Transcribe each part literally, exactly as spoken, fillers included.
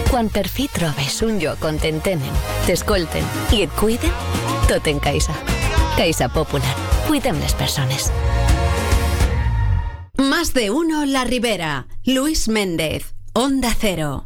Quan per fi trobes un lloc on t'entenen, t'escolten i et cuiden, tot en Caixa. Caixa Popular. Cuidem les persones. Más de uno La Ribera. Luis Méndez, Onda Cero.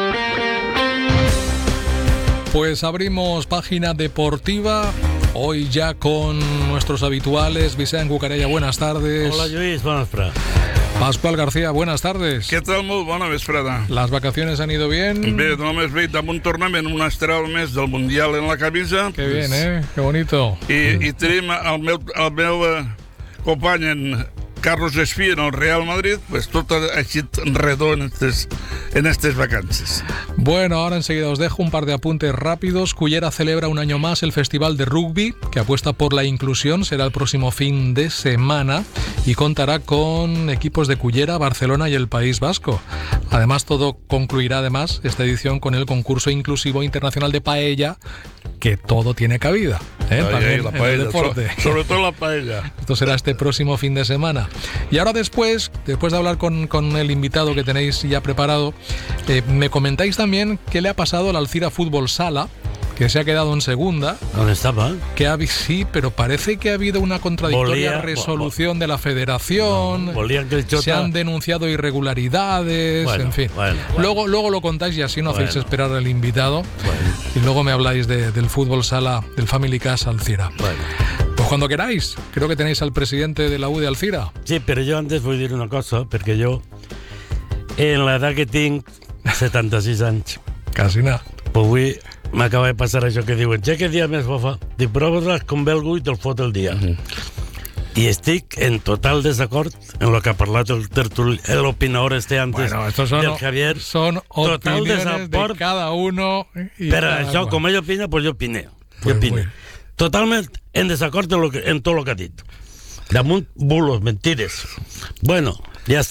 Pues abrimos página deportiva. Hoy ya con nuestros habituales. Vicent Cucarella, buenas tardes. Hola, Lluís, buenas tardes. Pascual García, buenas tardes. Què tal? Molt bona vesprada. ¿Las vacaciones han ido bien? Bé, només veig amb un tornament, una estrella al mes del Mundial en la camisa. Qué bien, ¿eh? Qué bonito. I, i tenim el meu, el meu eh, company en Carlos Espí en el Real Madrid, pues tot així redó en estes, en estes vacances. Bueno, ahora enseguida os dejo un par de apuntes rápidos. Cullera celebra un año más el Festival de Rugby, que apuesta por la inclusión. Será el próximo fin de semana y contará con equipos de Cullera, Barcelona y el País Vasco. Además, todo concluirá además esta edición con el concurso inclusivo internacional de paella, que todo tiene cabida, ¿eh? Ay, También ay, la en paella, el deporte. so, sobre todo la paella. Esto será este próximo fin de semana. Y ahora después, después de hablar con, con el invitado que tenéis ya preparado, eh, me comentáis también qué le ha pasado al Alcira Fútbol Sala, que se ha quedado en segunda. ¿Dónde estaba? Que ha, sí, pero parece que ha habido una contradictoria Volía, resolución de la federación. No, volía que el Chota... Se han denunciado irregularidades, bueno, en fin. Bueno, bueno. Luego, luego lo contáis y así no hacéis Bueno. esperar al invitado. Bueno. Y luego me habláis de, del fútbol sala, del Family Casa Alcira. Bueno. Pues cuando queráis. Creo que tenéis al presidente de la U de Alcira. Sí, però jo antes vull dir una cosa, perquè jo, en l'edat que tinc, setanta-sis anys, Quasi nada. pues avui m'acaba de passar això que diuen, ja que dia més bo fa, dic, però vosaltres com ve algú i te'l fot el dia. Uh-huh. I estic en total desacord en lo que ha parlat el tertuli, el opinador este antes Bueno, estos son, del Javier. son Total opiniones desacord. de cada uno. Y Però cada això, cual. com ell opina, pues jo opine. Pues Jo opine. muy- Totalment en desacord en, lo que, en tot el que ha dit. Damunt bulos, mentires. Bueno, ja està.